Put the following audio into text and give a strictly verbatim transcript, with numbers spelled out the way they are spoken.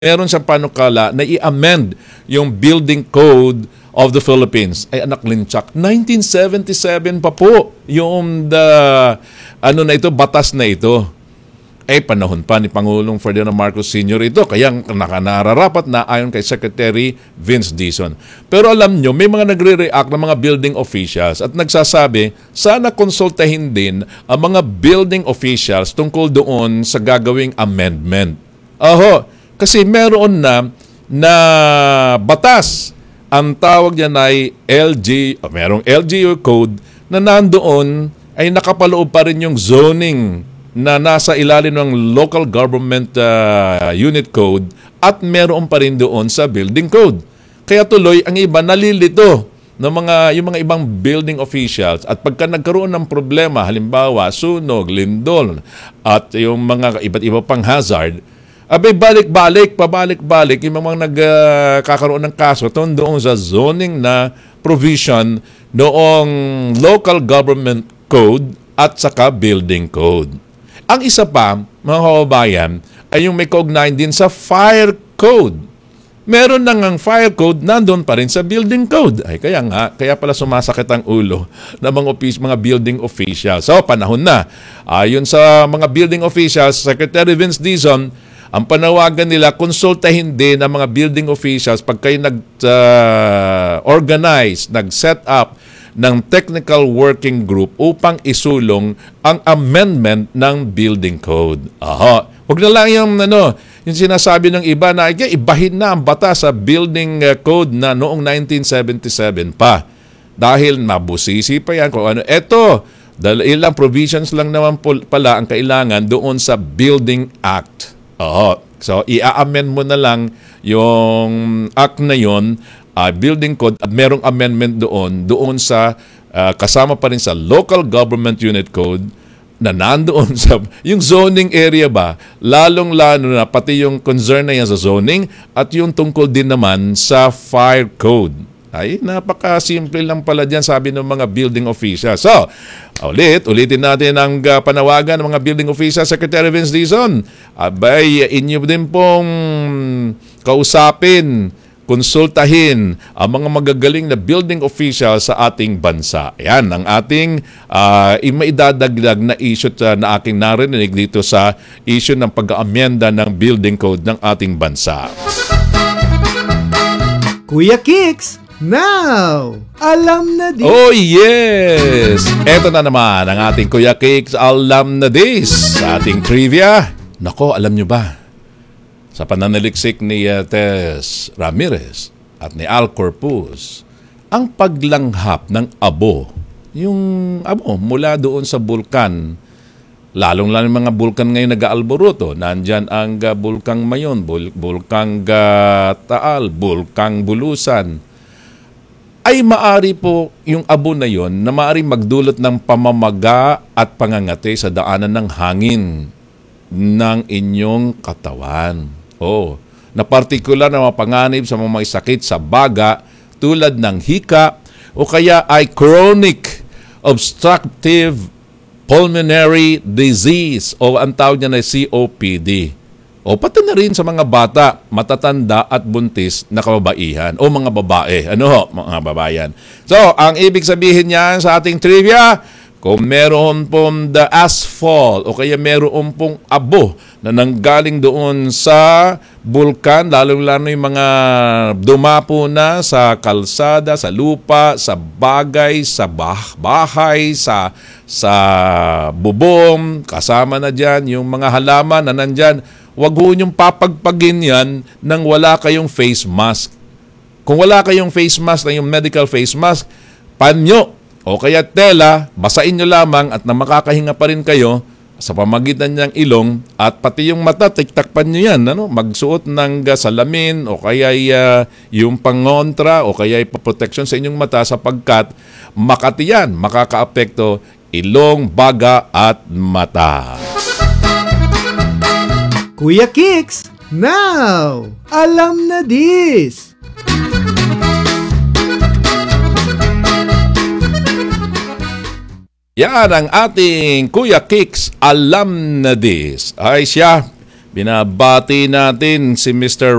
meron siyang panukala na i-amend yung Building Code of the Philippines. Ay anak linchak, nineteen seventy-seven pa po yung the, ano na ito, batas na ito. Ay panahon pa ni Pangulong Ferdinand Marcos Senior ito, kaya nakanararapat na ayon kay Secretary Vince Dizon. Pero alam nyo, may mga nagre-react ng mga building officials at nagsasabi, sana konsultahin din ang mga building officials tungkol doon sa gagawing amendment. Aho, kasi meron na na batas. Ang tawag niya ay L G, oh, merong L G U code na nandoon ay nakapaloob pa rin yung zoning na nasa ilalim ng Local Government uh, Unit Code at meron pa rin doon sa Building Code. Kaya tuloy ang iba nalilito ng mga yung mga ibang building officials at pagka nagkaroon ng problema, halimbawa sunog, lindol at yung mga iba't iba pang hazard, abay balik-balik, pabalik-balik yung mga nagkakaroon uh, ng kaso doon sa zoning na provision noong Local Government Code at saka Building Code. Ang isa pa, mga kababayan, ay yung may kaugnayan din sa Fire Code. Meron na ngang Fire Code, nandun pa rin sa Building Code. Ay kaya nga, kaya pala sumasakit ang ulo ng mga, office, mga building officials. So, panahon na. Ayon sa mga building officials, Secretary Vince Dizon, ang panawagan nila, konsultahin din ang mga building officials pag kayo nag-organize, uh, nag-set up ng technical working group upang isulong ang amendment ng building code. Aha. Huwag na lang yung, ano, yung sinasabi ng iba na ibahin na ang batas sa building code na noong nineteen seventy-seven pa. Dahil mabusisi pa yan kung ano. Eto, dahil ilang provisions lang naman pala ang kailangan doon sa Building Act. Oo. So, i-amend mo na lang yung act na yon, uh, building code, at merong amendment doon, doon sa, uh, kasama pa rin sa Local Government Unit Code, na nandoon sa, yung zoning area ba, lalong-lalo na pati yung concern na yan sa zoning, at yung tungkol din naman sa Fire Code. Ay, napaka-simple lang pala dyan, sabi ng mga building officials. So, ulit, ulitin natin ang uh, panawagan ng mga building officials, Secretary Vince Dizon. Abay, inyo din pong kausapin, konsultahin ang mga magagaling na building officials sa ating bansa. Ayan, ang ating uh, maidadagdag na issue uh, na aking narinig dito sa issue ng pag-aamyenda ng building code ng ating bansa. Kuya Kicks! Now, alam na din. Oh yes! Eto na naman ang ating Kuya Kicks Alam na This sa ating trivia. Nako, alam nyo ba? Sa pananaliksik ni uh, Tess Ramirez at ni Al Corpus, ang paglanghap ng abo, yung abo mula doon sa bulkan, lalong-lalo ng mga bulkan ngayon nag-aalboruto. Nandyan ang uh, Bulkang Mayon, bul- Bulkang uh, Taal, Bulkang Bulusan. Ay maari po yung abo na yon na maari magdulot ng pamamaga at pangangati sa daanan ng hangin ng inyong katawan. Oh, na partikular na mapanganib sa mga sakit sa baga tulad ng hika o kaya ay chronic obstructive pulmonary disease o ang tawag niya na C O P D. O pati na rin sa mga bata, matatanda at buntis na kababaihan o mga babae. Ano ho, mga babayan? So, ang ibig sabihin niyan sa ating trivia, kung meron pong the asphalt o kaya meron pong abo na nanggaling doon sa bulkan, lalong-lalo yung mga dumapo na sa kalsada, sa lupa, sa bagay, sa bah- bahay, sa, sa bubong, kasama na dyan yung mga halaman na nandyan, wag ho niyong papagpagin yan nang wala kayong face mask. Kung wala kayong face mask na yung medical face mask, panyo o kaya tela, basain nyo lamang at na makakahinga pa rin kayo sa pamagitan niyang ilong at pati yung mata, tiktakpan nyo yan. Ano? Magsuot ng uh, salamin o kaya uh, yung pangontra o kaya ipaproteksyon sa inyong mata sapagkat makati yan, makakaapekto ilong, baga at mata. Kuya Kicks, now, alam na this. Yan ang ating Kuya Kicks Alam na This. Ay siya, Binabati natin si Mister